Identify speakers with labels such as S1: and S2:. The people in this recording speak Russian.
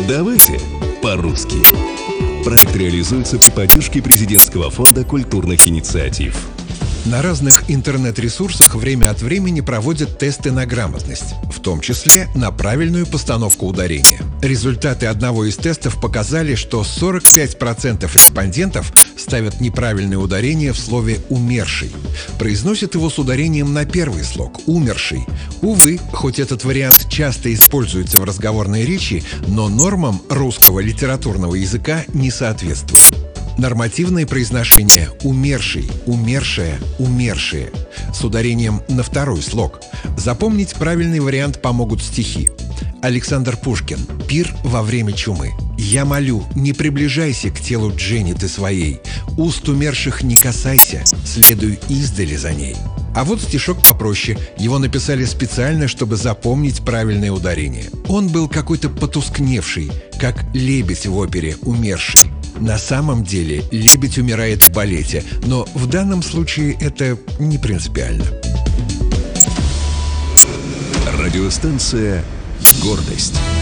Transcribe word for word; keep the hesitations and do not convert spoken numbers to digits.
S1: Давайте по-русски. Проект реализуется при поддержке Президентского фонда культурных инициатив.
S2: На разных интернет-ресурсах время от времени проводят тесты на грамотность, в том числе на правильную постановку ударения. Результаты одного из тестов показали, что сорок пять процентов респондентов ставят неправильное ударение в слове «умерший». Произносят его с ударением на первый слог «умерший». Увы, хоть этот вариант часто используется в разговорной речи, но нормам русского литературного языка не соответствует. Нормативное произношение «умерший», «умершая», «умершие» с ударением на второй слог. Запомнить правильный вариант помогут стихи. Александр Пушкин. «Пир во время чумы». «Я молю, не приближайся к телу Дженни ты своей, уст умерших не касайся, следуй издали за ней». А вот стишок попроще. Его написали специально, чтобы запомнить правильное ударение. Он был какой-то потускневший, как лебедь в опере «Умерший». На самом деле лебедь умирает в балете, но в данном случае это не принципиально.
S1: Радиостанция «Гордость».